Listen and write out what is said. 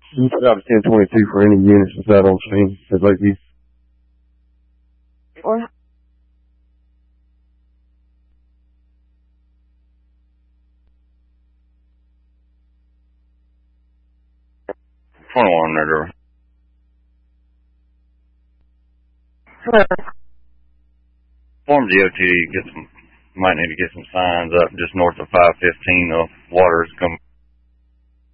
Job 1022 for any units that's out on scene at Lakeview. Or 21 there. hello. Form DOT, might need to get some signs up just north of 515. The water's coming